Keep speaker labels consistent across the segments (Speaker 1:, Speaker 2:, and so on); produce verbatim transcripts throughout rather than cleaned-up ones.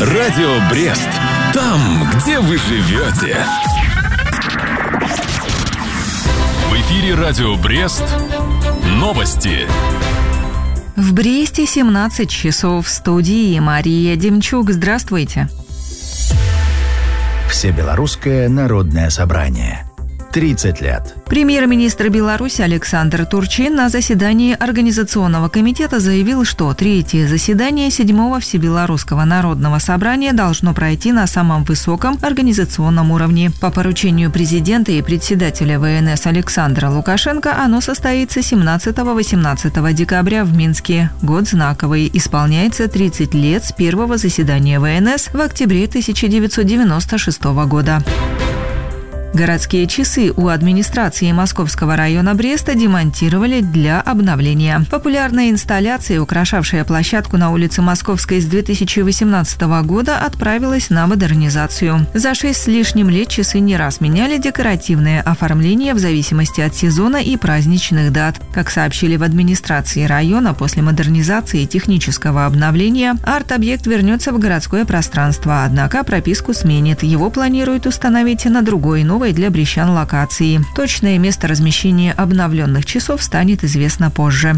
Speaker 1: Радио Брест. Там, где вы живете. В эфире Радио Брест. Новости.
Speaker 2: В Бресте семнадцать часов. В студии Мария Демчук. Здравствуйте.
Speaker 3: Всебелорусское народное собрание. тридцать лет.
Speaker 2: Премьер-министр Беларуси Александр Турчин на заседании Организационного комитета заявил, что третье заседание седьмого Всебелорусского народного собрания должно пройти на самом высоком организационном уровне. По поручению президента и председателя ВНС Александра Лукашенко оно состоится семнадцатого-восемнадцатого декабря в Минске. Год знаковый. Исполняется тридцать лет с первого заседания ВНС в октябре тысяча девятьсот девяносто шестого года. Городские часы у администрации Московского района Бреста демонтировали для обновления. Популярная инсталляция, украшавшая площадку на улице Московской с две тысячи восемнадцатого года, отправилась на модернизацию. За шесть с лишним лет часы не раз меняли декоративное оформление в зависимости от сезона и праздничных дат. Как сообщили в администрации района, после модернизации и технического обновления арт-объект вернется в городское пространство, однако прописку сменит. Его планируют установить на другой, новой для брестян локации. Точное место размещения обновленных часов станет известно позже.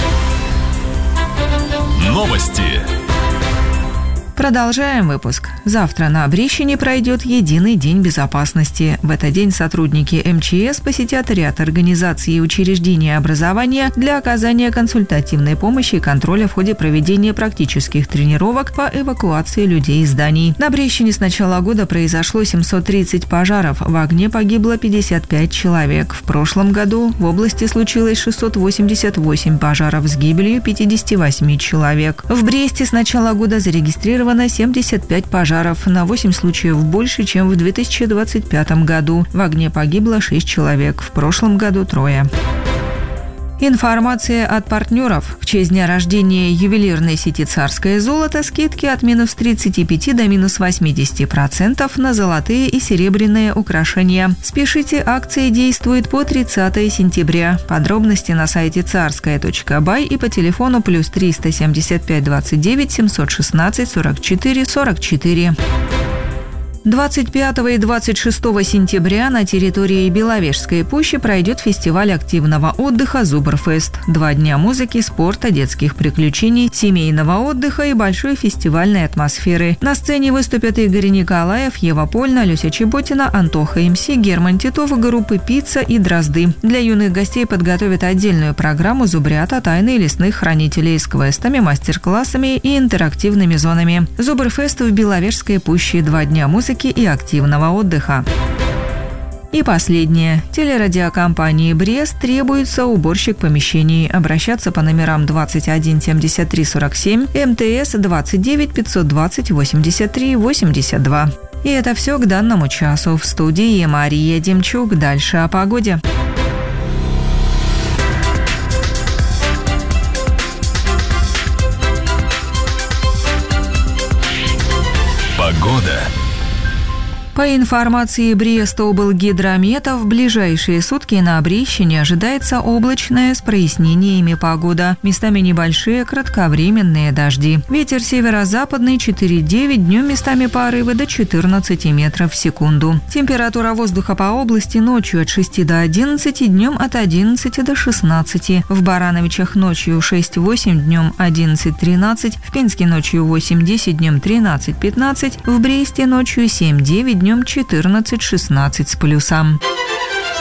Speaker 1: Новости.
Speaker 2: Продолжаем выпуск. Завтра на Брещине пройдет единый день безопасности. В этот день сотрудники эм че эс посетят ряд организаций и учреждений образования для оказания консультативной помощи и контроля в ходе проведения практических тренировок по эвакуации людей из зданий. На Брещине с начала года произошло семьсот тридцать пожаров. В огне погибло пятьдесят пять человек. В прошлом году в области случилось шестьсот восемьдесят восемь пожаров с гибелью пятьдесят восемь человек. В Бресте с начала года зарегистрировано семьдесят пять пожаров, на восемь случаев больше, чем в две тысячи двадцать пятом году. В огне погибло шесть человек, в прошлом году трое. Информация от партнеров. В честь дня рождения ювелирной сети «Царское золото» скидки от минус тридцати пяти до минус восьмидесяти процентов на золотые и серебряные украшения. Спешите, акции действуют по тридцатого сентября. Подробности на сайте царская точка бай и по телефону плюс триста семьдесят пять двадцать девять семьсот шестнадцать сорок четыре сорок четыре. двадцать пятого и двадцать шестого сентября на территории Беловежской пущи пройдет фестиваль активного отдыха «Зубрфест». Два дня музыки, спорта, детских приключений, семейного отдыха и большой фестивальной атмосферы. На сцене выступят Игорь Николаев, Ева Польна, Люся Чеботина, Антоха эм си, Герман Титов, группы «Пицца» и «Дрозды». Для юных гостей подготовят отдельную программу «Зубрята. Тайны лесных хранителей» с квестами, мастер-классами и интерактивными зонами. «Зубрфест» в Беловежской пуще. Два дня музыки и активного отдыха. И последнее. Телерадиокомпании «Брест» требуется уборщик помещений. Обращаться по номерам двадцать один семьдесят три сорок семь, эм тэ эс двадцать девять пятьсот двадцать восемьдесят три восемьдесят два. И это все к данному часу. В студии Мария Демчук. Дальше о погоде.
Speaker 1: Погода.
Speaker 2: По информации Брестоблгидромета, в ближайшие сутки на Брещине ожидается облачная с прояснениями погода. Местами небольшие кратковременные дожди. Ветер северо-западный четыре девять, днем местами порывы до четырнадцати метров в секунду. Температура воздуха по области ночью от шести до одиннадцати, днем от одиннадцати до шестнадцати. В Барановичах ночью шесть восемь, днем одиннадцать тринадцать. В Пинске ночью восемь десять, днем тринадцать пятнадцать. В Бресте ночью семь девять, днем четырнадцать шестнадцать с плюсом.